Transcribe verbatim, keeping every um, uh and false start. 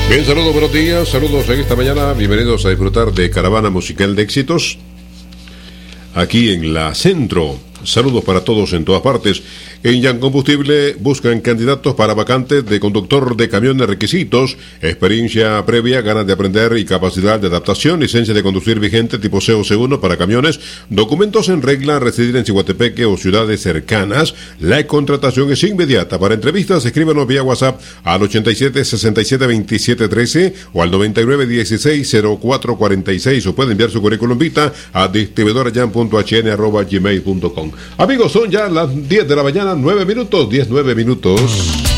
Bien, saludos, buenos días, saludos en esta mañana, bienvenidos a disfrutar de Caravana Musical de Éxitos, aquí en la Centro. Saludos para todos en todas partes. En Yan Combustible buscan candidatos para vacantes de conductor de camiones. Requisitos: experiencia previa, ganas de aprender y capacidad de adaptación, licencia de conducir vigente tipo C o C uno para camiones, documentos en regla, residir en Ciguatepeque o ciudades cercanas. La contratación es inmediata. Para entrevistas, escríbanos vía WhatsApp al ochenta y siete, sesenta y siete, veintisiete, trece o al noventa y nueve, dieciséis, cero cuatro cuarenta y seis, o puede enviar su currículum vita a distribuidorayan punto h n arroba gmail punto com. Amigos, son ya las diez de la mañana, nueve minutos, diez, nueve minutos.